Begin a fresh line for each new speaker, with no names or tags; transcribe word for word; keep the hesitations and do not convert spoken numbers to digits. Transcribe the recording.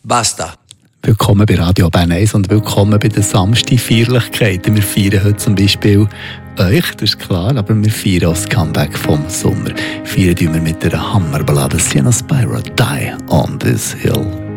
Basta.
Willkommen bei Radio Bern eins und willkommen bei den Samstag-Feierlichkeiten. Wir feiern heute zum Beispiel euch, das ist klar, aber wir feiern auch das Comeback vom Sommer. Feiern wir mit einer Hammerballade Sienna Spyro, Die on This Hill.